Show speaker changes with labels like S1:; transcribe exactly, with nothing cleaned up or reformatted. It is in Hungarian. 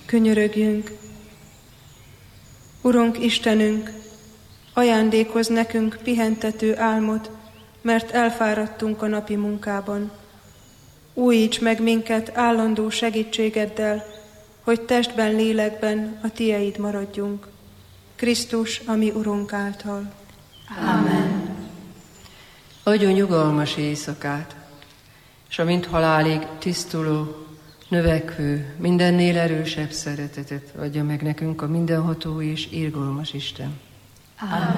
S1: könyörögjünk. Urunk Istenünk, ajándékozz nekünk pihentető álmot, mert elfáradtunk a napi munkában. Újíts meg minket állandó segítségeddel, hogy testben, lélekben a Tieid maradjunk. Krisztus, a mi Urunk által.
S2: Ámen. Adjon nyugalmas éjszakát, és amint halálig tisztuló, növekvő, mindennél erősebb szeretetet adja meg nekünk a mindenható és irgalmas Isten.
S3: Ámen.